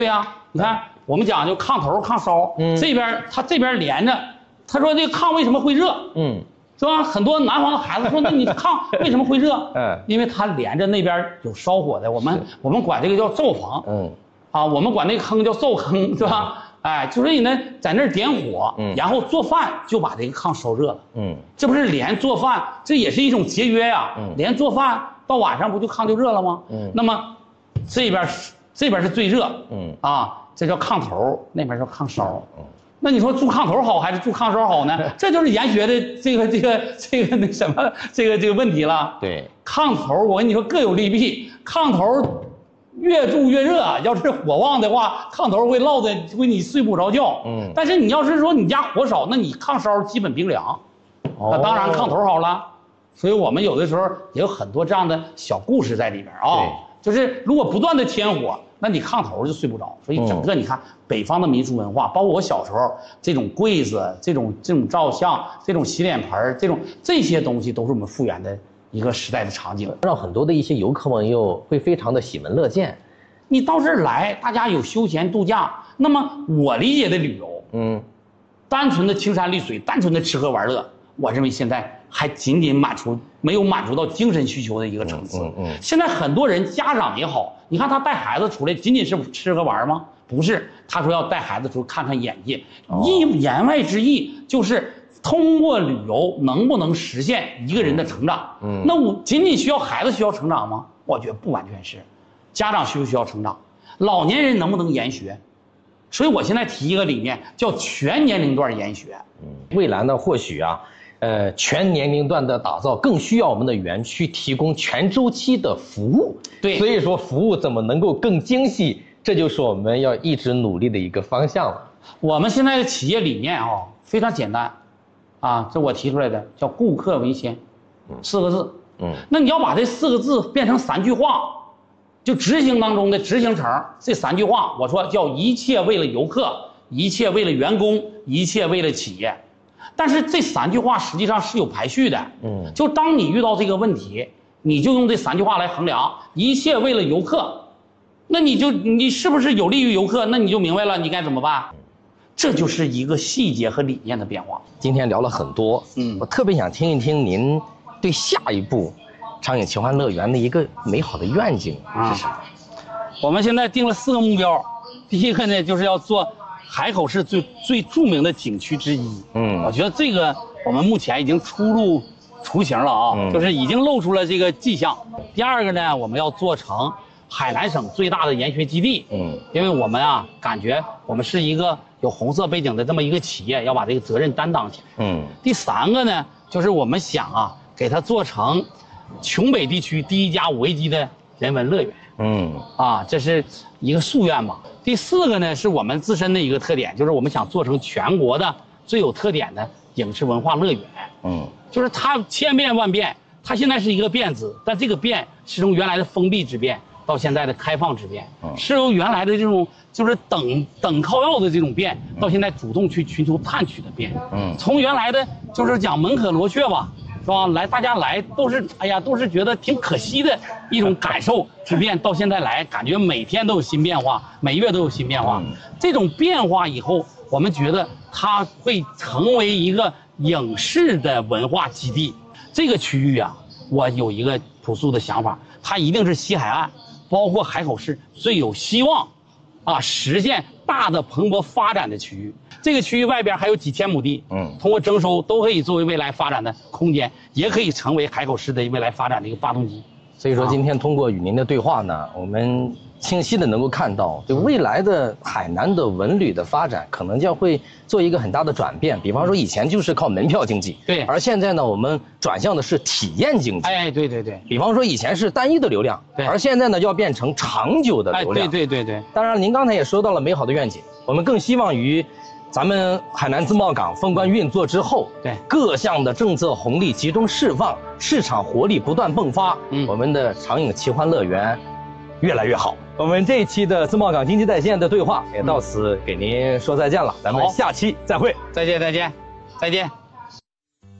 对呀，你看我们讲究炕头炕梢，这边它这边连着，他说这个炕为什么会热？是吧？很多南方的孩子说，那你炕为什么会热？因为它连着那边有烧火的，我们管这个叫灶房，我们管那个坑叫灶坑，是吧？哎，就所以呢，在那儿点火，然后做饭就把这个炕烧热了，这不是连做饭，这也是一种节约呀，连做饭到晚上不就炕就热了吗？那么这边是最热，这叫炕头，那边叫炕梢，那你说住炕头好还是住炕梢好呢？这就是研学的这个那什么这个问题了。对，炕头我跟你说各有利弊，炕头越住越热，要是火旺的话，炕头会落的会你睡不着觉。但是你要是说你家火少，那你炕梢基本冰凉，那当然炕头好了。所以我们有的时候也有很多这样的小故事在里边啊。就是如果不断的添火，那你炕头就睡不着。所以整个你看北方的民俗文化，包括我小时候这种柜子、这种照相、这种洗脸盆、这些东西，都是我们复原的一个时代的场景， 让很多的一些游客朋友会非常的喜闻乐见。 你到这儿来，大家有休闲度假，那么我理解的旅游，单纯的青山绿水，单纯的吃喝玩乐，我认为现在还仅没有满足到精神需求的一个层次。现在很多人家长也好，你看他带孩子出来，仅仅是吃喝玩吗？不是，他说要带孩子出去看看眼界，言外之意就是通过旅游能不能实现一个人的成长。那我仅仅需要孩子需要成长吗？我觉得不完全是，家长需不需要成长，老年人能不能研学？所以我现在提一个理念，叫全年龄段研学。 未来呢，或许全年龄段的打造更需要我们的园区提供全周期的服务。对，所以说服务怎么能够更精细，这就是我们要一直努力的一个方向了。 我们现在的企业理念非常简单，这我提出来的叫顾客为先，4个字。那你要把这4个字变成3句话，就执行当中的执行层，这3句话，我说叫一切为了游客，一切为了员工，一切为了企业。但是这3句话实际上是有排序的，就当你遇到这个问题，你就用这3句话来衡量，一切为了游客，那你是不是有利于游客？那你就明白了你该怎么办。这就是一个细节和理念的变化。 今天聊了很多，我特别想听一听您对下一步长影奇幻乐园的一个美好的愿景是什么？ 我们现在定了4个目标，第一个呢就是要做海口市最著名的景区之一。我觉得这个我们目前已经雏形了就是已经露出了这个迹象。第二个呢，我们要做成海南省最大的研学基地。因为我们感觉我们是一个有红色背景的这么一个企业，要把这个责任担当起来。第3个呢，就是我们想给它做成琼北地区第1家5A级的人文乐园。这是一个夙愿吧。第4个呢，是我们自身的一个特点，就是我们想做成全国的最有特点的影视文化乐园。就是它千变万变，它现在是一个变字，但这个变是从原来的封闭之变到现在的开放之变，是由原来的这种就是等靠要的这种变，到现在主动去寻求探取的变。从原来的就是讲门可罗雀吧，是吧？大家来都是觉得挺可惜的一种感受之变，到现在来感觉每天都有新变化，每月都有新变化。这种变化以后，我们觉得它会成为一个影视的文化基地。这个区域我有一个朴素的想法，它一定是西海岸，包括海口市最有希望实现大的蓬勃发展的区域。这个区域外边还有几千亩地，通过征收都可以作为未来发展的空间，也可以成为海口市的未来发展的一个发动机。 所以说今天通过与您的对话呢，我们清晰的能够看到，对未来的海南的文旅的发展，可能将会做一个很大的转变。比方说以前就是靠门票经济，对，而现在呢，我们转向的是体验经济。对。比方说以前是单一的流量，对，而现在呢要变成长久的流量。对。当然，您刚才也说到了美好的愿景，我们更希望于咱们海南自贸港封关运作之后，对各项的政策红利集中释放，市场活力不断迸发，我们的长影奇幻乐园越来越好。我们这一期的自贸港经济在线的对话也到此给您说再见了，咱们下期再会。 再见。